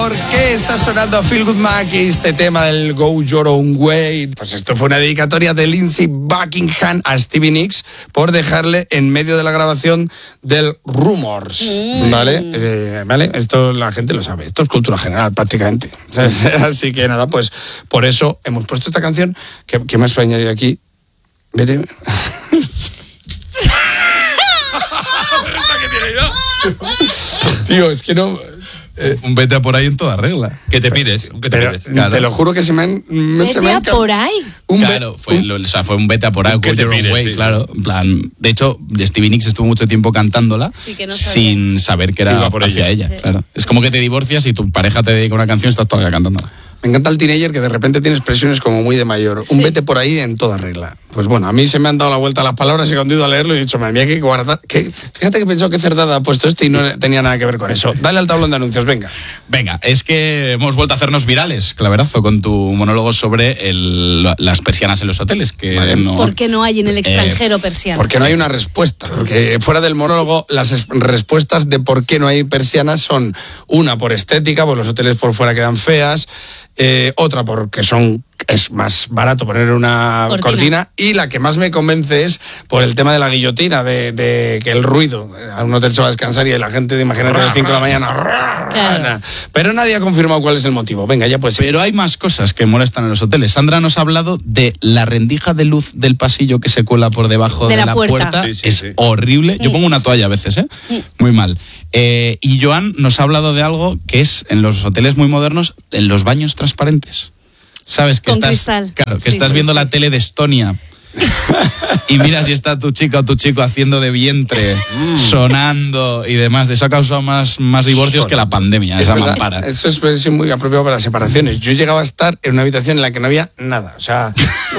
¿Por qué está sonando Feel Good Mac y este tema del Go Your Own Way? Pues esto fue una dedicatoria de Lindsey Buckingham a Stevie Nicks por dejarle en medio de la grabación del Rumours. ¿Vale? ¿Vale? Esto la gente lo sabe. Esto es cultura general prácticamente. Así que nada, pues por eso hemos puesto esta canción. ¿Qué más para añadir aquí? Vete. Tío, es que no... un vete a por ahí en toda regla. ¿Qué te pides? Claro. Te lo juro que se me han... ¿Vete a por ahí? Claro, fue un vete a por ahí, ¿Qué te pides? way, Sí. claro. En plan, de hecho, Stevie Nicks estuvo mucho tiempo cantándola sin saber que era hacia ella. Claro. Es como que te divorcias y tu pareja te dedica una canción y estás toda la vida cantándola. Me encanta el teenager que de repente tiene expresiones como muy de mayor. Un vete por ahí en toda regla. Pues bueno, a mí se me han dado la vuelta las palabras y cuando he ido a leerlo he dicho, madre mía, hay que guardar. Fíjate que he pensado que Cerdada ha puesto y no tenía nada que ver con eso. Dale al tablón de anuncios, venga. Venga, es que hemos vuelto a hacernos virales, Claverazo, con tu monólogo sobre las persianas en los hoteles. Que vale. ¿Por qué no hay en el extranjero persianas? Porque no hay una respuesta. Porque fuera del monólogo, las respuestas de por qué no hay persianas son una por estética, pues los hoteles por fuera quedan feas. Otra porque es más barato poner una cortina, y la que más me convence es por el tema de la guillotina, de que el ruido, a un hotel se va a descansar y la gente, imagínate, a las 5 de la mañana. Claro. Pero nadie ha confirmado cuál es el motivo. Venga, ya pues. Pero hay más cosas que molestan en los hoteles. Sandra nos ha hablado de la rendija de luz del pasillo que se cuela por debajo de la puerta. Es horrible. Yo pongo una toalla a veces, muy mal. Y Joan nos ha hablado de algo que es en los hoteles muy modernos, en los baños transparentes. ¿Sabes? Que estás viendo la tele de Estonia y mira si está tu chica o tu chico haciendo de vientre, sonando y demás. De eso ha causado más divorcios que la pandemia, esa mampara. Eso es muy apropiado para las separaciones. Yo he llegado a estar en una habitación en la que no había nada. O sea,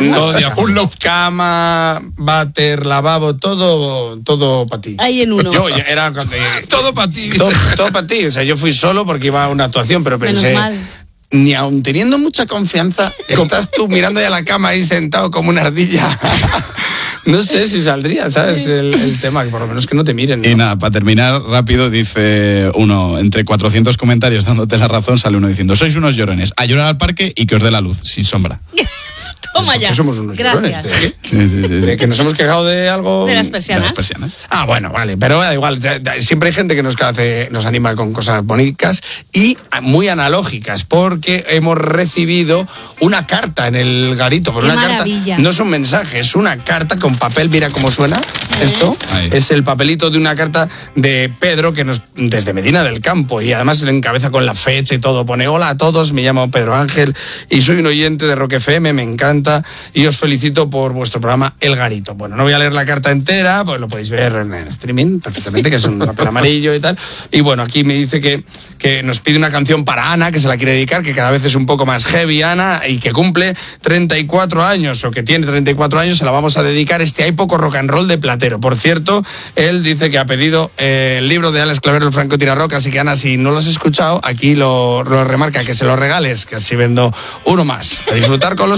cama, váter, lavabo, todo para ti. Ahí en uno. Yo era todo para ti. Todo para ti. O sea, yo fui solo porque iba a una actuación, pero pensé... Menos mal. Ni aun teniendo mucha confianza, estás tú mirando ya la cama ahí sentado como una ardilla. No sé si saldría, ¿sabes? El tema, que por lo menos que no te miren, ¿no? Y nada, para terminar rápido, dice uno, entre 400 comentarios dándote la razón, sale uno diciendo, sois unos llorones, a llorar al parque y que os dé la luz, sin sombra. Toma ya. Somos unos Gracias. llorones. ¿De que nos hemos quejado de algo? De las persianas. Ah, bueno, vale, pero da igual. Siempre hay gente que nos anima con cosas bonitas y muy analógicas, porque hemos recibido una carta en el garito. Pues ¡Qué una maravilla! Carta, no es un mensaje, es una carta con papel. Mira cómo suena esto. Ahí. Es el papelito de una carta de Pedro, desde Medina del Campo, y además le encabeza con la fecha y todo. Pone, hola a todos, me llamo Pedro Ángel y soy un oyente de Rock FM, me encanta y os felicito por vuestro programa El Garito. Bueno, no voy a leer la carta entera, pues lo podéis ver en el streaming perfectamente, que es un papel amarillo y tal. Y bueno, aquí me dice que nos pide una canción para Ana, que se la quiere dedicar, que cada vez es un poco más heavy, Ana, y que cumple 34 años, o que tiene 34 años, se la vamos a dedicar. Hay poco rock and roll de Platero. Por cierto, él dice que ha pedido el libro de Alex Clavero, El Franco Tiraroca, así que Ana, si no lo has escuchado, aquí lo remarca, que se lo regales, que así vendo uno más. A disfrutar con los